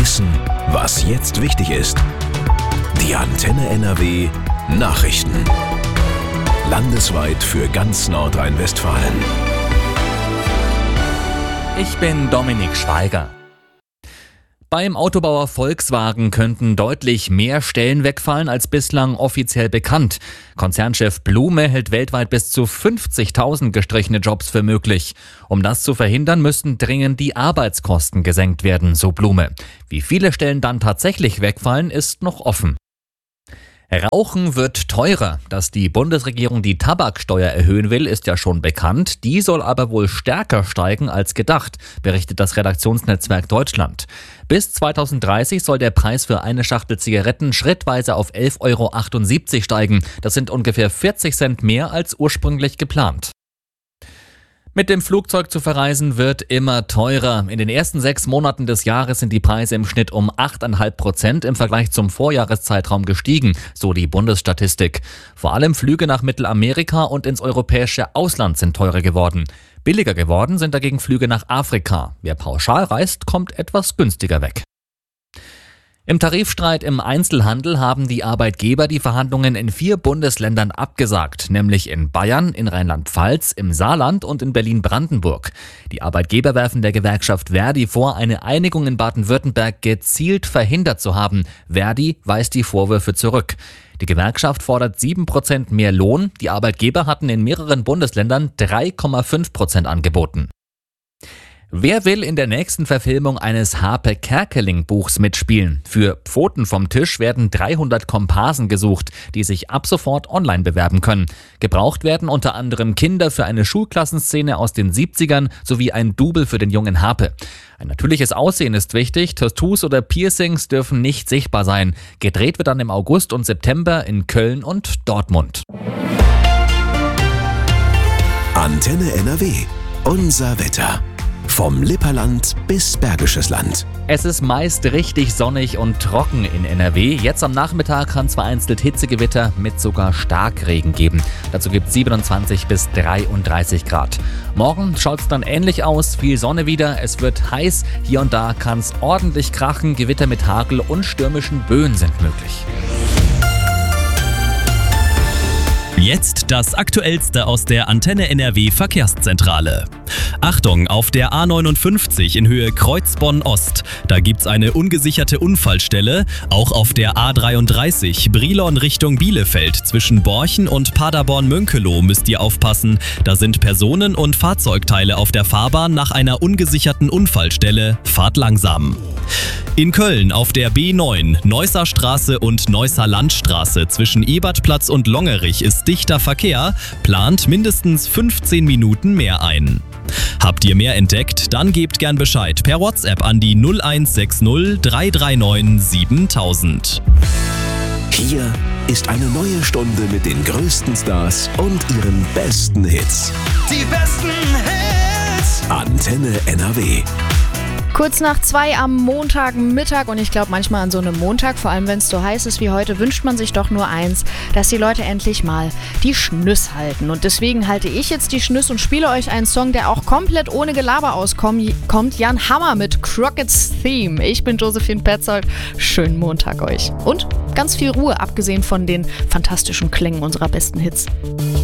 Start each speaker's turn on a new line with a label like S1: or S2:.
S1: Wissen, was jetzt wichtig ist. Die Antenne NRW Nachrichten. Landesweit für ganz Nordrhein-Westfalen.
S2: Ich bin Dominik Schweiger. Beim Autobauer Volkswagen könnten deutlich mehr Stellen wegfallen als bislang offiziell bekannt. Konzernchef Blume hält weltweit bis zu 50.000 gestrichene Jobs für möglich. Um das zu verhindern, müssten dringend die Arbeitskosten gesenkt werden, so Blume. Wie viele Stellen dann tatsächlich wegfallen, ist noch offen. Rauchen wird teurer. Dass die Bundesregierung die Tabaksteuer erhöhen will, ist ja schon bekannt. Die soll aber wohl stärker steigen als gedacht, berichtet das Redaktionsnetzwerk Deutschland. Bis 2030 soll der Preis für eine Schachtel Zigaretten schrittweise auf 11,78 € steigen. Das sind ungefähr 40 Cent mehr als ursprünglich geplant. Mit dem Flugzeug zu verreisen wird immer teurer. In den ersten 6 Monaten des Jahres sind die Preise im Schnitt um 8,5% im Vergleich zum Vorjahreszeitraum gestiegen, so die Bundesstatistik. Vor allem Flüge nach Mittelamerika und ins europäische Ausland sind teurer geworden. Billiger geworden sind dagegen Flüge nach Afrika. Wer pauschal reist, kommt etwas günstiger weg. Im Tarifstreit im Einzelhandel haben die Arbeitgeber die Verhandlungen in 4 Bundesländern abgesagt, nämlich in Bayern, in Rheinland-Pfalz, im Saarland und in Berlin-Brandenburg. Die Arbeitgeber werfen der Gewerkschaft Verdi vor, eine Einigung in Baden-Württemberg gezielt verhindert zu haben. Verdi weist die Vorwürfe zurück. Die Gewerkschaft fordert 7% mehr Lohn. Die Arbeitgeber hatten in mehreren Bundesländern 3,5% angeboten. Wer will in der nächsten Verfilmung eines Harpe Kerkeling-Buchs mitspielen? Für Pfoten vom Tisch werden 300 Komparsen gesucht, die sich ab sofort online bewerben können. Gebraucht werden unter anderem Kinder für eine Schulklassenszene aus den 70ern sowie ein Double für den jungen Harpe. Ein natürliches Aussehen ist wichtig, Tattoos oder Piercings dürfen nicht sichtbar sein. Gedreht wird dann im August und September in Köln und Dortmund.
S1: Antenne NRW. Unser Wetter. Vom Lipperland bis Bergisches Land.
S2: Es ist meist richtig sonnig und trocken in NRW. Jetzt am Nachmittag kann es vereinzelt Hitzegewitter mit sogar Starkregen geben. Dazu gibt es 27 bis 33 Grad. Morgen schaut es dann ähnlich aus. Viel Sonne wieder. Es wird heiß. Hier und da kann es ordentlich krachen. Gewitter mit Hagel und stürmischen Böen sind möglich.
S3: Jetzt das Aktuellste aus der Antenne NRW Verkehrszentrale. Achtung, auf der A59 in Höhe Kreuzbonn-Ost. Da gibt's eine ungesicherte Unfallstelle. Auch auf der A33 Brilon Richtung Bielefeld zwischen Borchen und Paderborn-Mönkelow müsst ihr aufpassen. Da sind Personen- und Fahrzeugteile auf der Fahrbahn nach einer ungesicherten Unfallstelle. Fahrt langsam. In Köln auf der B9 Neusser Straße und Neusser Landstraße zwischen Ebertplatz und Longerich ist dichter Verkehr, plant mindestens 15 Minuten mehr ein. Habt ihr mehr entdeckt? Dann gebt gern Bescheid per WhatsApp an die 0160 339 7000.
S1: Hier ist eine neue Stunde mit den größten Stars und ihren besten Hits.
S4: Die besten Hits!
S1: Antenne NRW.
S5: Kurz nach 2 am Montagmittag und ich glaube manchmal an so einem Montag, vor allem wenn es so heiß ist wie heute, wünscht man sich doch nur eins, dass die Leute endlich mal die Schnüss halten. Und deswegen halte ich jetzt die Schnüss und spiele euch einen Song, der auch komplett ohne Gelaber auskommt. Jan Hammer mit Crockett's Theme. Ich bin Josephine Petzold. Schönen Montag euch. Und ganz viel Ruhe, abgesehen von den fantastischen Klängen unserer besten Hits.